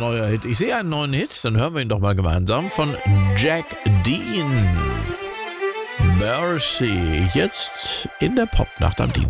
neuer Hit. Ich sehe einen neuen Hit, dann hören wir ihn doch mal gemeinsam von Jack Dean. Mercy, jetzt in der Popnacht am Dienstag.